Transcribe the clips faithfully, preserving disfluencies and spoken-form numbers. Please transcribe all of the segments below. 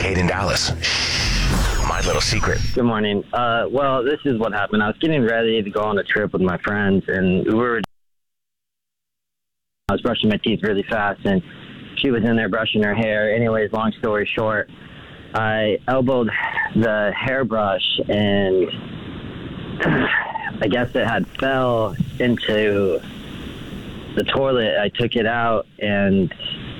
Kate in Dallas. My little secret. Good morning. Uh, well, this is what happened. I was getting ready to go on a trip with my friends, and we were. I was brushing my teeth really fast, and she was in there brushing her hair. Anyways, long story short, I elbowed the hairbrush, and I guess it had fell into the toilet. I took it out, and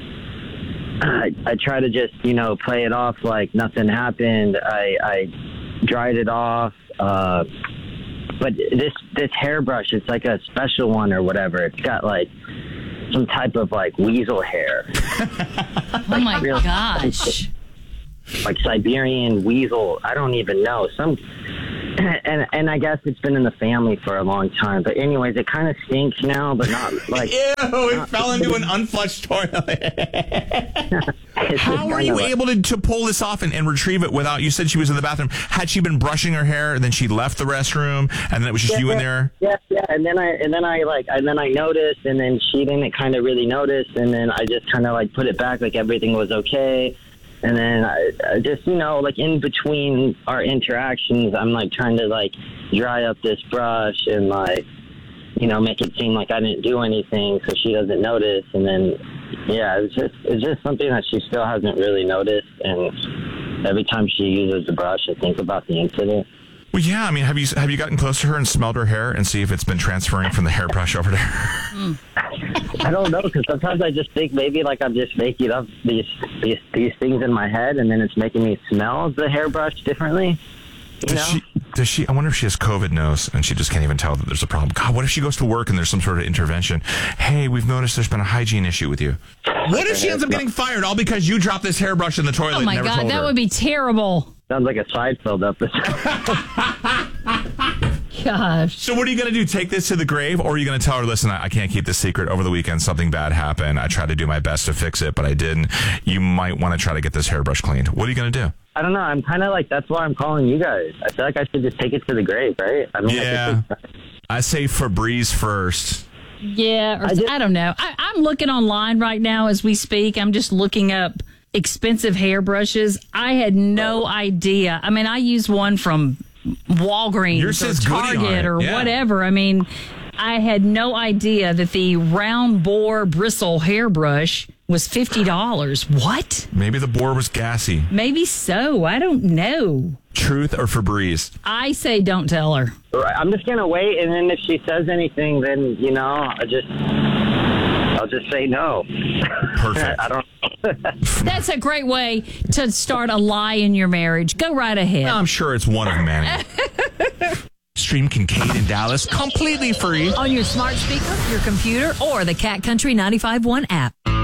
I, I try to just, you know, play it off like nothing happened. I, I dried it off. Uh, but this, this hairbrush, it's like a special one or whatever. It's got like some type of like weasel hair. Oh like, my real, gosh. Like Siberian weasel. I don't even know. Some, and and I guess it's been in the family for a long time. But anyways, it kind of stinks now, but not like. Ew! It not, fell into an unflushed toilet. How are you like, able to, to pull this off and, and retrieve it without? You said she was in the bathroom. Had she been brushing her hair, and then she left the restroom, and then it was just yeah, you in yeah, there? Yeah, yeah. And then I and then I like and then I noticed, and then she didn't kind of really notice, and then I just kind of like put it back like everything was okay. And then I, I just, you know, like in between our interactions, I'm like trying to like dry up this brush and like, you know, make it seem like I didn't do anything so she doesn't notice. And then, yeah, it's just it's just something that she still hasn't really noticed. And every time she uses the brush, I think about the incident. Well, yeah. I mean, have you have you gotten close to her and smelled her hair and see if it's been transferring from the hairbrush over to her? Mm. I don't know, because sometimes I just think maybe like I'm just making up these, these these things in my head, and then it's making me smell the hairbrush differently. You Does know? she? Does she? I wonder if she has COVID nose and she just can't even tell that there's a problem. God, what if she goes to work and there's some sort of intervention? Hey, we've noticed there's been a hygiene issue with you. What if she ends up getting fired all because you dropped this hairbrush in the toilet? Oh my and never God, told that her? would be terrible. Sounds like a Seinfeld episode. Gosh. So what are you going to do? Take this to the grave, or are you going to tell her, listen, I, I can't keep this secret. Over the weekend, something bad happened. I tried to do my best to fix it, but I didn't. You might want to try to get this hairbrush cleaned. What are you going to do? I don't know. I'm kind of like, that's why I'm calling you guys. I feel like I should just take it to the grave, right? I mean, Yeah. I, just, I say Febreze first. Yeah, or, I I, just- I don't know. I, I'm looking online right now as we speak. I'm just looking up expensive hairbrushes. I had no idea. I mean, I use one from Walgreens Yours or says Goody on Target it. or Yeah. whatever. I mean, I had no idea that the round bore bristle hairbrush was fifty dollars. What? Maybe the boar was gassy. Maybe so. I don't know. Truth or Febreze? I say don't tell her. I'm just going to wait, and then if she says anything, then, you know, I just, I'll just say no. Perfect. I don't That's a great way to start a lie in your marriage. Go right ahead. I'm sure it's one of many. Stream Kincaid in Dallas completely free. On your smart speaker, your computer, or the Cat Country ninety-five point one app.